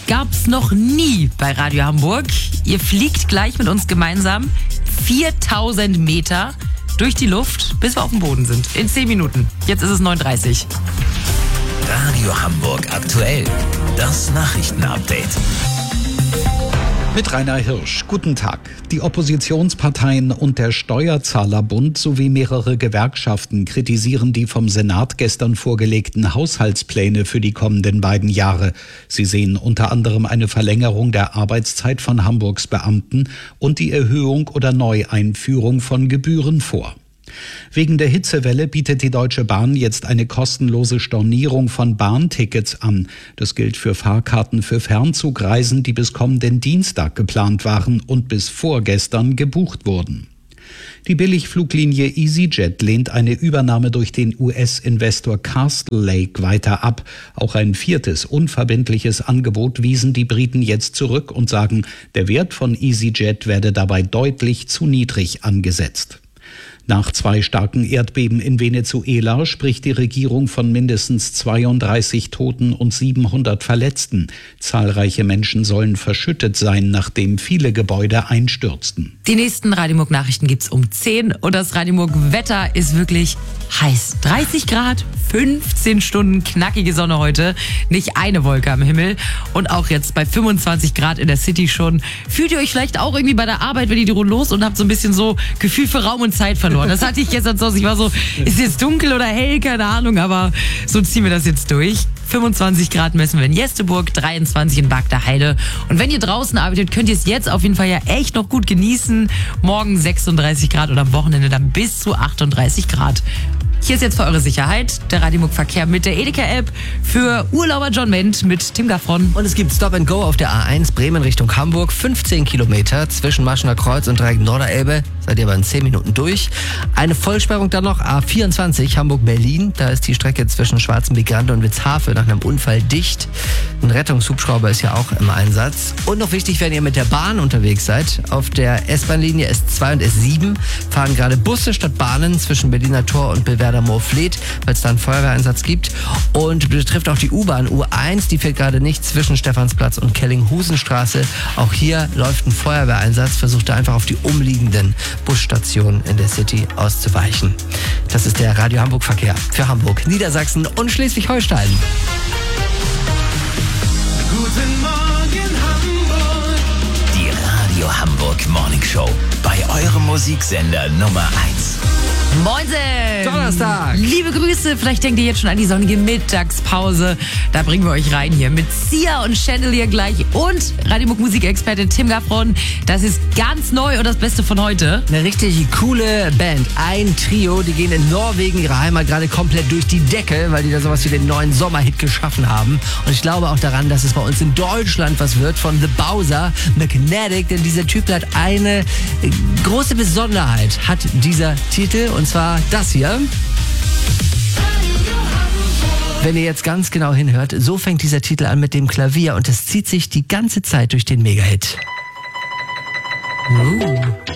gab's noch nie bei Radio Hamburg. Ihr fliegt gleich mit uns gemeinsam 4000 Meter durch die Luft, bis wir auf dem Boden sind. In 10 Minuten. Jetzt ist es 9:30. Radio Hamburg aktuell. Das Nachrichtenupdate. Mit Rainer Hirsch. Guten Tag. Die Oppositionsparteien und der Steuerzahlerbund sowie mehrere Gewerkschaften kritisieren die vom Senat gestern vorgelegten Haushaltspläne für die kommenden beiden Jahre. Sie sehen unter anderem eine Verlängerung der Arbeitszeit von Hamburgs Beamten und die Erhöhung oder Neueinführung von Gebühren vor. Wegen der Hitzewelle bietet die Deutsche Bahn jetzt eine kostenlose Stornierung von Bahntickets an. Das gilt für Fahrkarten für Fernzugreisen, die bis kommenden Dienstag geplant waren und bis vorgestern gebucht wurden. Die Billigfluglinie EasyJet lehnt eine Übernahme durch den US-Investor Castle Lake weiter ab. Auch ein viertes unverbindliches Angebot wiesen die Briten jetzt zurück und sagen, der Wert von EasyJet werde dabei deutlich zu niedrig angesetzt. Nach 2 starken Erdbeben in Venezuela spricht die Regierung von mindestens 32 Toten und 700 Verletzten. Zahlreiche Menschen sollen verschüttet sein, nachdem viele Gebäude einstürzten. Die nächsten Radio Hamburg Nachrichten gibt's um 10 und das Radio Hamburg Wetter ist wirklich heiß. 30 Grad, 15 Stunden knackige Sonne heute, nicht eine Wolke am Himmel und auch jetzt bei 25 Grad in der City schon. Fühlt ihr euch vielleicht auch irgendwie bei der Arbeit, wenn ihr die los und habt so ein bisschen so Gefühl für Raum und Zeit verloren? Das hatte ich gestern so. Ich war so, ist jetzt dunkel oder hell? Keine Ahnung, aber so ziehen wir das jetzt durch. 25 Grad messen wir in Jesteburg, 23 in Bagda Heide. Und wenn ihr draußen arbeitet, könnt ihr es jetzt auf jeden Fall ja echt noch gut genießen. Morgen 36 Grad oder am Wochenende dann bis zu 38 Grad. Hier ist jetzt für eure Sicherheit der Radio Hamburg Verkehr mit der Edeka-App für Urlauber John Ment mit Tim Gaffron. Und es gibt Stop and Go auf der A1 Bremen Richtung Hamburg. 15 Kilometer zwischen Maschener Kreuz und Dreieck Norderelbe. Seid ihr aber in 10 Minuten durch. Eine Vollsperrung dann noch A24 Hamburg-Berlin. Da ist die Strecke zwischen Schwarzenbeck-Grande und Witzhafe nach einem Unfall dicht. Ein Rettungshubschrauber ist ja auch im Einsatz. Und noch wichtig, wenn ihr mit der Bahn unterwegs seid. Auf der S-Bahn-Linie S2 und S7 fahren gerade Busse statt Bahnen zwischen Berliner Tor und Bewerder Moorfleet, weil es da einen Feuerwehreinsatz gibt. Und betrifft auch die U-Bahn U1, die fährt gerade nicht zwischen Stephansplatz und Kellinghusenstraße. Auch hier läuft ein Feuerwehreinsatz, versucht da einfach auf die umliegenden Busstationen in der City auszuweichen. Das ist der Radio Hamburg Verkehr für Hamburg, Niedersachsen und Schleswig-Holstein. Guten Morgen Hamburg. Die Radio Hamburg Morning Show. Bei eurem Musiksender Nummer 1. Moinsen! Donnerstag! Liebe Grüße, vielleicht denkt ihr jetzt schon an die sonnige Mittagspause. Da bringen wir euch rein hier mit Sia und Chandelier gleich und Radio Hamburg Musikexperte Tim Gaffron. Das ist ganz neu und das Beste von heute. Eine richtig coole Band, ein Trio, die gehen in Norwegen, ihre Heimat, gerade komplett durch die Decke, weil die da sowas wie den neuen Sommerhit geschaffen haben. Und ich glaube auch daran, dass es bei uns in Deutschland was wird von The Bowser, Magnetic, denn dieser Typ hat eine große Besonderheit, hat dieser Titel, und zwar das hier. Wenn ihr jetzt ganz genau hinhört, so fängt dieser Titel an mit dem Klavier und es zieht sich die ganze Zeit durch den Megahit.